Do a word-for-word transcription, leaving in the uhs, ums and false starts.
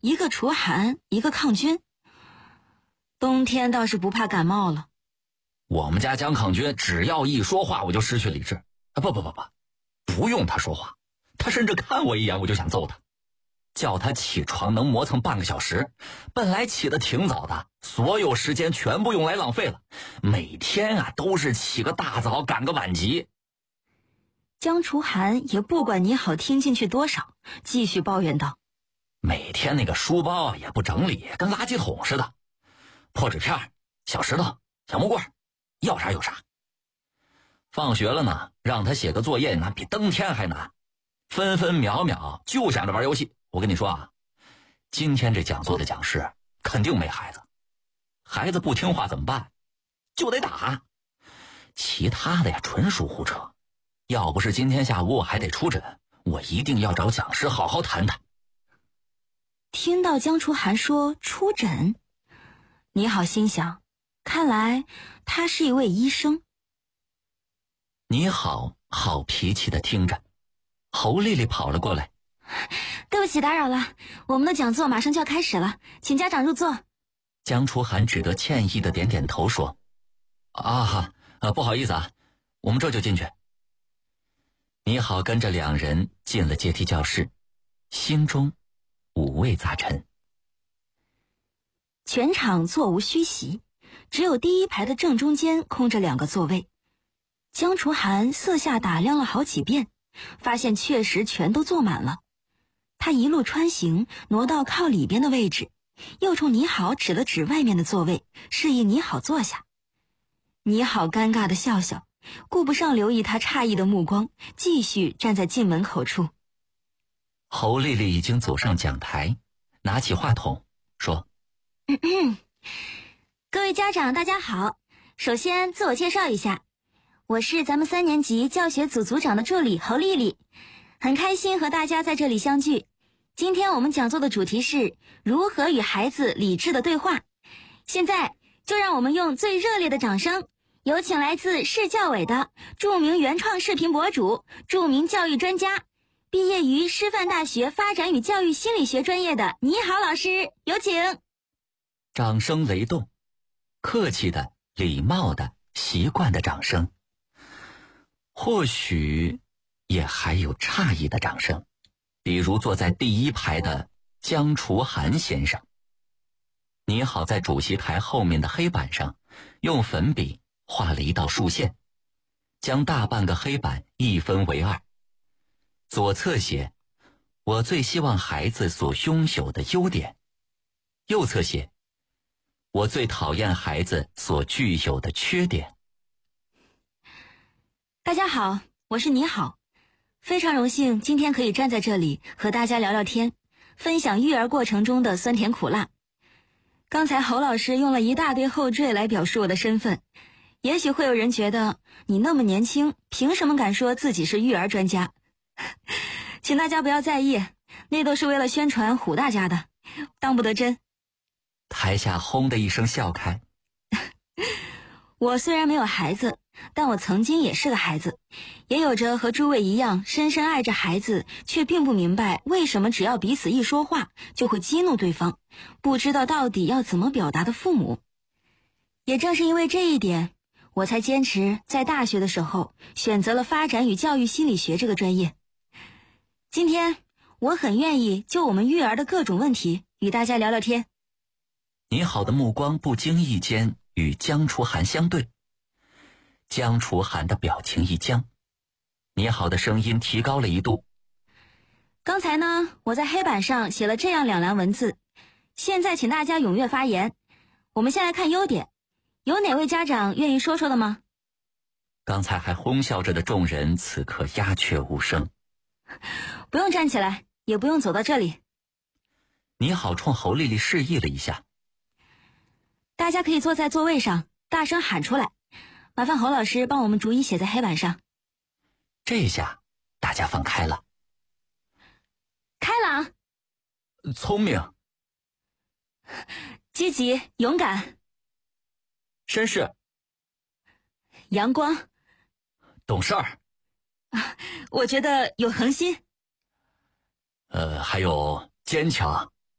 一个除寒，一个抗菌。冬天倒是不怕感冒了。 我们家姜抗军只要一说话我就失去理智。啊，不不不不，不用他说话，他甚至看我一眼我就想揍他。叫他起床能磨蹭半个小时，本来起得挺早的，所有时间全部用来浪费了。每天啊都是起个大早赶个晚集。 姜除寒也不管你好听进去多少，继续抱怨道： 每天那个书包也不整理，跟垃圾桶似的，破纸片、小石头、小木棍，要啥有啥。放学了呢，让他写个作业，那比登天还难，分分秒秒就想着玩游戏。我跟你说啊，今天这讲座的讲师肯定没孩子，孩子不听话怎么办？就得打。其他的呀纯属胡扯，要不是今天下午我还得出诊，我一定要找讲师好好谈谈。 听到姜除寒说出诊，你好心想，看来他是一位医生。 你好好脾气的听着，侯丽丽跑了过来。 对不起打扰了，我们的讲座马上就要开始了，请家长入座。 姜除寒只得歉意的点点头说：啊，啊不好意思啊，我们这就进去。你好跟着两人进了阶梯教室，心中五味杂陈。 全场座无虚席，只有第一排的正中间空着两个座位。姜除寒四下打量了好几遍，发现确实全都坐满了。他一路穿行，挪到靠里边的位置，又冲倪好指了指外面的座位，示意倪好坐下。倪好尴尬的笑笑，顾不上留意他诧异的目光，继续站在进门口处。 侯丽丽已经走上讲台，拿起话筒说： 咳咳各位家长大家好，首先自我介绍一下，我是咱们三年级教学组组长的助理侯丽丽，很开心和大家在这里相聚。今天我们讲座的主题是如何与孩子理智的对话。现在就让我们用最热烈的掌声，有请来自市教委的著名原创视频博主、著名教育专家，毕业于师范大学发展与教育心理学专业的倪好老师，有请。 掌声雷动，客气的、礼貌的、习惯的掌声，或许也还有诧异的掌声，比如坐在第一排的姜除寒先生。你好在主席台后面的黑板上用粉笔画了一道竖线，将大半个黑板一分为二。左侧写我最希望孩子所拥有的优点，右侧写我最讨厌孩子所具有的缺点。 大家好，我是倪好，非常荣幸今天可以站在这里和大家聊聊天，分享育儿过程中的酸甜苦辣。刚才侯老师用了一大堆后缀来表述我的身份，也许会有人觉得你那么年轻，凭什么敢说自己是育儿专家？请大家不要在意，那都是为了宣传虎大家的，当不得真。 台下轰的一声笑开。 我虽然没有孩子，但我曾经也是个孩子，也有着和诸位一样深深爱着孩子，却并不明白为什么只要彼此一说话就会激怒对方，不知道到底要怎么表达的父母。也正是因为这一点，我才坚持在大学的时候选择了发展与教育心理学这个专业。今天我很愿意就我们育儿的各种问题与大家聊聊天。 你好的目光不经意间与姜除寒相对，姜除寒的表情一僵，你好的声音提高了一度。 刚才呢，我在黑板上写了这样两栏文字，现在请大家踊跃发言。我们先来看优点，有哪位家长愿意说说的吗？ 刚才还哄笑着的众人此刻鸦雀无声。 不用站起来，也不用走到这里。 你好冲侯丽丽示意了一下。 大家可以坐在座位上，大声喊出来。麻烦侯老师帮我们逐一写在黑板上。 这下大家放开了。 开朗， 聪明， 积极勇敢， 绅士， 阳光， 懂事儿。 我觉得有恒心。 呃，还有坚强。